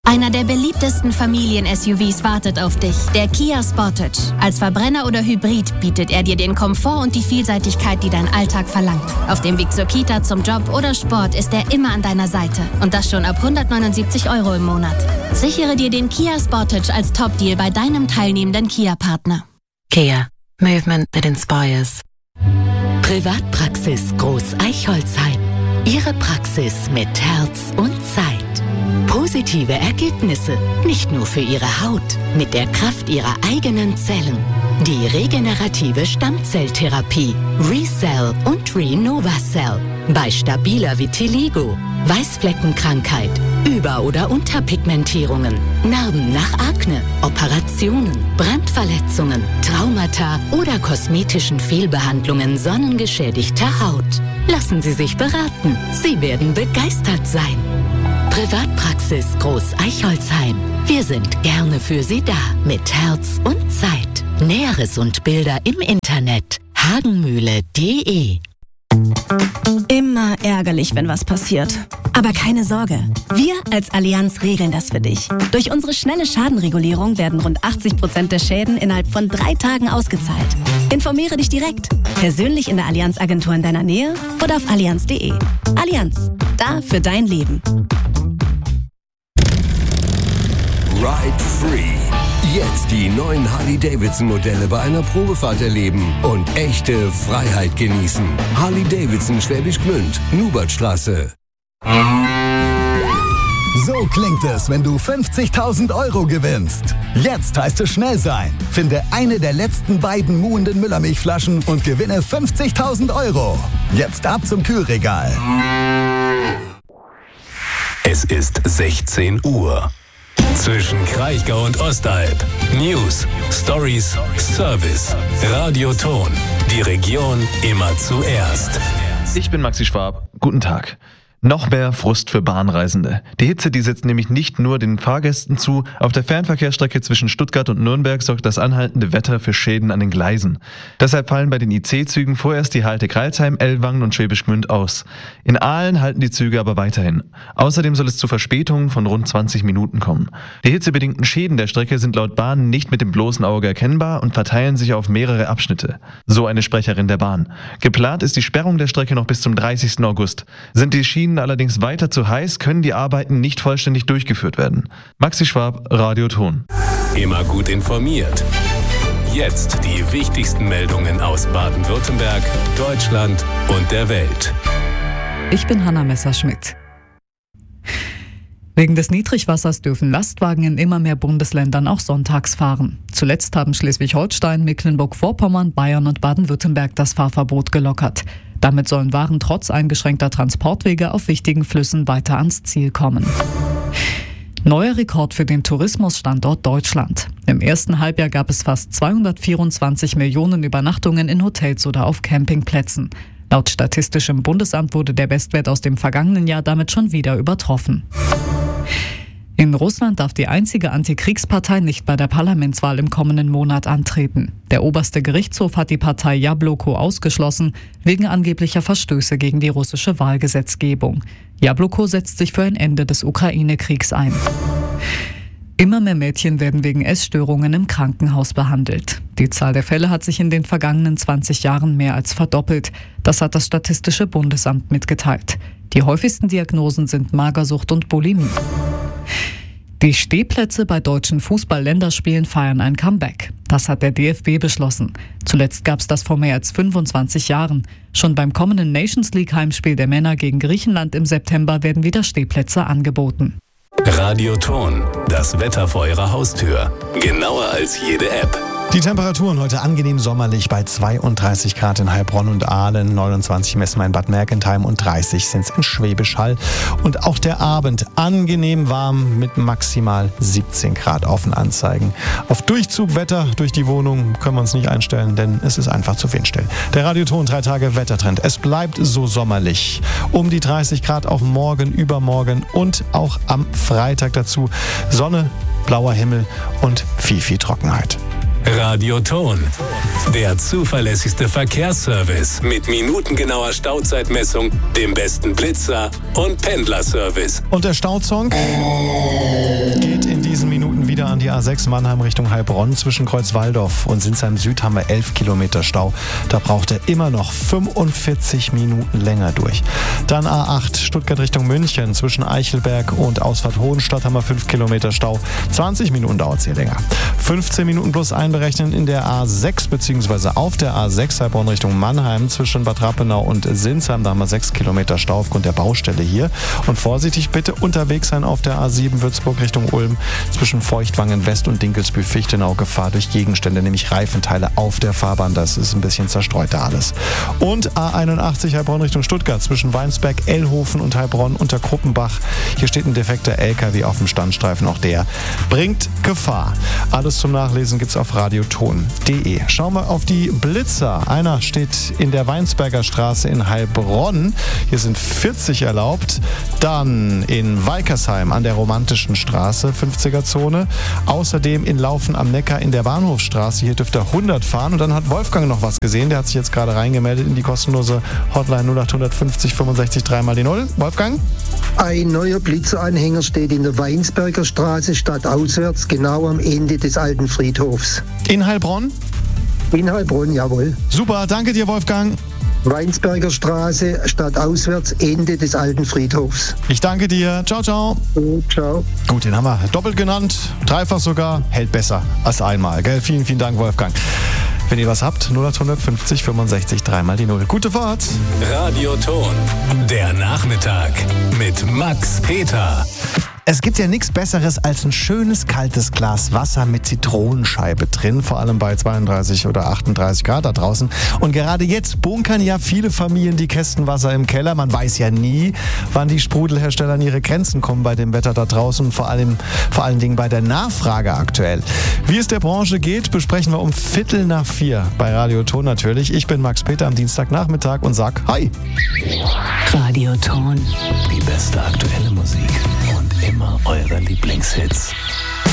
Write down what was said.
Einer der beliebtesten Familien-SUVs wartet auf dich, der Kia Sportage. Als Verbrenner oder Hybrid bietet er dir den Komfort und die Vielseitigkeit, die dein Alltag verlangt. Auf dem Weg zur Kita, zum Job oder Sport ist er immer an deiner Seite. Und das schon ab 179 € im Monat. Sichere dir den Kia Sportage als Top-Deal bei deinem teilnehmenden Kia-Partner. Kia. Movement that inspires. Privatpraxis Groß Eichholzheim. Ihre Praxis mit Herz und Zeit. Positive Ergebnisse, nicht nur für Ihre Haut, mit der Kraft Ihrer eigenen Zellen. Die regenerative Stammzelltherapie ReCell und RenovaCell. Bei stabiler Vitiligo, Weißfleckenkrankheit, Über- oder Unterpigmentierungen, Narben nach Akne, Operationen, Brandverletzungen, Traumata oder kosmetischen Fehlbehandlungen sonnengeschädigter Haut. Lassen Sie sich beraten. Sie werden begeistert sein. Privatpraxis Groß Eichholzheim. Wir sind gerne für Sie da, mit Herz und Zeit. Näheres und Bilder im Internet hagenmühle.de. Immer ärgerlich, wenn was passiert. Aber keine Sorge, wir als Allianz regeln das für dich. Durch unsere schnelle Schadenregulierung werden rund 80% der Schäden innerhalb von 3 Tagen ausgezahlt. Informiere dich direkt, persönlich in der Allianz-Agentur in deiner Nähe oder auf allianz.de. Allianz, da für dein Leben. Ride Free. Jetzt die neuen Harley-Davidson-Modelle bei einer Probefahrt erleben und echte Freiheit genießen. Harley-Davidson Schwäbisch Gmünd, Nubertstraße. So klingt es, wenn du 50.000 € gewinnst. Jetzt heißt es schnell sein. Finde eine der letzten beiden muhenden Müllermilchflaschen und gewinne 50.000 €. Jetzt ab zum Kühlregal. Es ist 16 Uhr. Zwischen Kraichgau und Ostalb. News, Stories, Service. Radioton. Die Region immer zuerst. Ich bin Maxi Schwab. Guten Tag. Noch mehr Frust für Bahnreisende. Die Hitze, die setzt nämlich nicht nur den Fahrgästen zu. Auf der Fernverkehrsstrecke zwischen Stuttgart und Nürnberg sorgt das anhaltende Wetter für Schäden an den Gleisen. Deshalb fallen bei den IC-Zügen vorerst die Halte Crailsheim, Ellwangen und Schwäbisch Gmünd aus. In Aalen halten die Züge aber weiterhin. Außerdem soll es zu Verspätungen von rund 20 Minuten kommen. Die hitzebedingten Schäden der Strecke sind laut Bahn nicht mit dem bloßen Auge erkennbar und verteilen sich auf mehrere Abschnitte. So eine Sprecherin der Bahn. Geplant ist die Sperrung der Strecke noch bis zum 30. August. Sind die Schienen allerdings weiter zu heiß, können die Arbeiten nicht vollständig durchgeführt werden. Maxi Schwab, Radioton. Immer gut informiert. Jetzt die wichtigsten Meldungen aus Baden-Württemberg, Deutschland und der Welt. Ich bin Hanna Messerschmidt. Wegen des Niedrigwassers dürfen Lastwagen in immer mehr Bundesländern auch sonntags fahren. Zuletzt haben Schleswig-Holstein, Mecklenburg-Vorpommern, Bayern und Baden-Württemberg das Fahrverbot gelockert. Damit sollen Waren trotz eingeschränkter Transportwege auf wichtigen Flüssen weiter ans Ziel kommen. Neuer Rekord für den Tourismusstandort Deutschland. Im ersten Halbjahr gab es fast 224 Millionen Übernachtungen in Hotels oder auf Campingplätzen. Laut Statistischem Bundesamt wurde der Bestwert aus dem vergangenen Jahr damit schon wieder übertroffen. In Russland darf die einzige Antikriegspartei nicht bei der Parlamentswahl im kommenden Monat antreten. Der oberste Gerichtshof hat die Partei Jabloko ausgeschlossen, wegen angeblicher Verstöße gegen die russische Wahlgesetzgebung. Jabloko setzt sich für ein Ende des Ukraine-Kriegs ein. Immer mehr Mädchen werden wegen Essstörungen im Krankenhaus behandelt. Die Zahl der Fälle hat sich in den vergangenen 20 Jahren mehr als verdoppelt. Das hat das Statistische Bundesamt mitgeteilt. Die häufigsten Diagnosen sind Magersucht und Bulimie. Die Stehplätze bei deutschen Fußball-Länderspielen feiern ein Comeback. Das hat der DFB beschlossen. Zuletzt gab es das vor mehr als 25 Jahren. Schon beim kommenden Nations League-Heimspiel der Männer gegen Griechenland im September werden wieder Stehplätze angeboten. Radioton, das Wetter vor Ihrer Haustür. Genauer als jede App. Die Temperaturen heute angenehm sommerlich bei 32 Grad in Heilbronn und Aalen, 29 messen wir in Bad Mergentheim und 30 sind es in Schwäbisch Hall. Und auch der Abend angenehm warm mit maximal 17 Grad auf den Anzeigen. Auf Durchzugwetter durch die Wohnung können wir uns nicht einstellen, denn es ist einfach zu windstill. Der Radioton 3 Tage Wettertrend. Es bleibt so sommerlich. Um die 30 Grad auch morgen, übermorgen und auch am Freitag dazu. Sonne, blauer Himmel und viel Trockenheit. Radioton, der zuverlässigste Verkehrsservice mit minutengenauer Stauzeitmessung, dem besten Blitzer und Pendlerservice. Und der Stausong? wieder an die A6 Mannheim Richtung Heilbronn. Zwischen Kreuz-Walldorf und Sinsheim Süd haben wir 11 Kilometer Stau. Da braucht er immer noch 45 Minuten länger durch. Dann A8 Stuttgart Richtung München. Zwischen Eichelberg und Ausfahrt Hohenstadt haben wir 5 Kilometer Stau. 20 Minuten dauert es hier länger. 15 Minuten plus einberechnen in der A6 bzw. auf der A6 Heilbronn Richtung Mannheim. Zwischen Bad Rappenau und Sinsheim, da haben wir 6 Kilometer Stau aufgrund der Baustelle hier. Und vorsichtig bitte unterwegs sein auf der A7 Würzburg Richtung Ulm. Zwischen Feuchtwangen West und Dinkelsbühl-Fichtenau Gefahr durch Gegenstände, nämlich Reifenteile auf der Fahrbahn. Das ist ein bisschen zerstreut da alles. Und A81 Heilbronn Richtung Stuttgart. Zwischen Weinsberg, Ellhofen und Heilbronn unter Kruppenbach. Hier steht ein defekter LKW auf dem Standstreifen. Auch der bringt Gefahr. Alles zum Nachlesen gibt's auf radioton.de. Schauen wir auf die Blitzer. Einer steht in der Weinsberger Straße in Heilbronn. Hier sind 40 erlaubt. Dann in Weikersheim an der Romantischen Straße, 50er-Zone. Außerdem in Laufen am Neckar in der Bahnhofstraße. Hier dürfte er 100 fahren. Und dann hat Wolfgang noch was gesehen. Der hat sich jetzt gerade reingemeldet in die kostenlose Hotline 0850 65 3 die 0. Wolfgang? Ein neuer Blitzeranhänger steht in der Weinsberger Straße stadtauswärts, genau am Ende des alten Friedhofs. In Heilbronn? In Heilbronn, jawohl. Super, danke dir, Wolfgang. Weinsberger Straße, stadtauswärts, Ende des alten Friedhofs. Ich danke dir. Ciao, ciao. Ciao. Gut, den haben wir doppelt genannt, dreifach sogar, hält besser als einmal. Gell? Vielen, vielen Dank, Wolfgang. Wenn ihr was habt, 0850 65 3 die 0. Gute Fahrt. Radioton, der Nachmittag mit Max Peter. Es gibt ja nichts Besseres als ein schönes kaltes Glas Wasser mit Zitronenscheibe drin, vor allem bei 32 oder 38 Grad da draußen. Und gerade jetzt bunkern ja viele Familien die Kästen Wasser im Keller. Man weiß ja nie, wann die Sprudelhersteller an ihre Grenzen kommen bei dem Wetter da draußen und vor allen Dingen bei der Nachfrage aktuell. Wie es der Branche geht, besprechen wir um 3:45 bei Radioton natürlich. Ich bin Max Peter am Dienstagnachmittag und sag Hi. Radioton. Die beste aktuelle Musik und immer eure Lieblingshits.